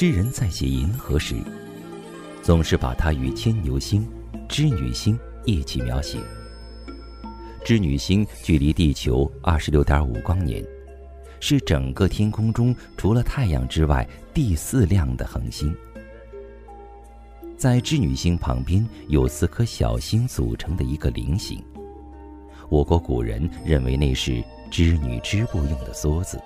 诗人在写银河时，总是把它与牵牛星、织女星一起描写。织女星距离地球26.5光年，是整个天空中除了太阳之外第4亮的恒星。在织女星旁边有4颗小星组成的一个菱形，我国古人认为那是织女织布用的梭子。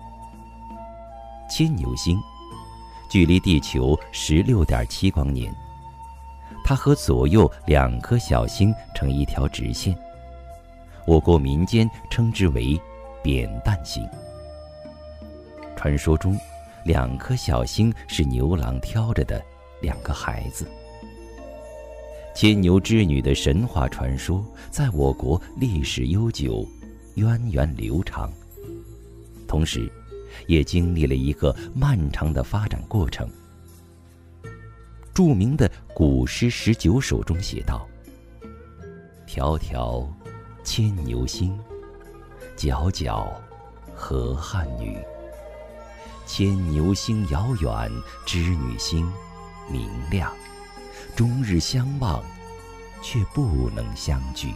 牵牛星距离地球16.7光年，它和左右2颗小星成一条直线，我国民间称之为扁担星。传说中2颗小星是牛郎挑着的2个孩子。牵牛织女的神话传说在我国历史悠久，源远流长，同时也经历了一个漫长的发展过程。著名的古诗19首中写道：迢迢牵牛星，皎皎河汉女。牵牛星遥远，织女星明亮，终日相望，却不能相聚。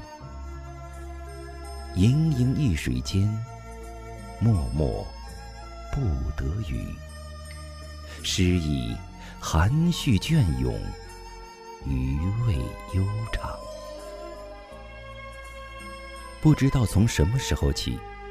盈盈一水间，脉脉不得语。诗意含蓄隽永，余味悠长。不知道从什么时候起，